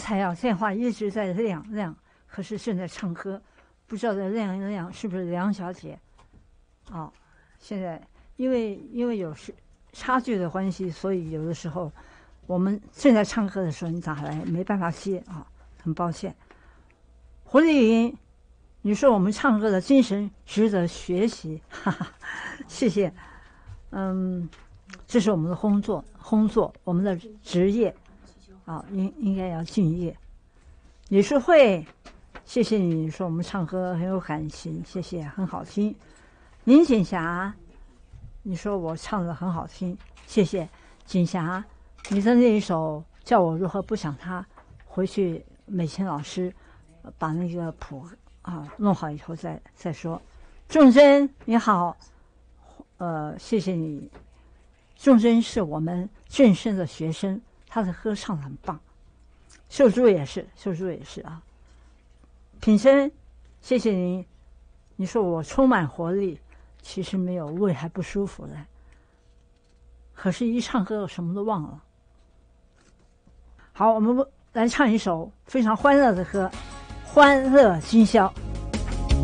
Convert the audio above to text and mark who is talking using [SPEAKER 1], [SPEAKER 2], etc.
[SPEAKER 1] 才电话一直在亮，可是正在唱歌，不知道在亮是不是梁小姐？哦，现在因为有差距的关系，所以有的时候我们正在唱歌的时候你打来没办法接啊，很抱歉。胡丽云，你说我们唱歌的精神值得学习，哈哈，谢谢。这是我们的工作，我们的职业啊，应该要敬业。李淑慧，谢谢你说我们唱歌很有感情，谢谢，很好听。林锦霞，你说我唱的很好听，谢谢。锦霞，你的那一首叫我如何不想他，回去美琴老师把那个谱弄好以后再说。仲珍你好，谢谢你。仲珍是我们正声的学生，他的歌唱得很棒。秀珠也是啊。品生，谢谢您。你说我充满活力，其实没有，胃还不舒服的。可是，一唱歌我什么都忘了。好，我们来唱一首非常欢乐的歌，《欢乐今宵》。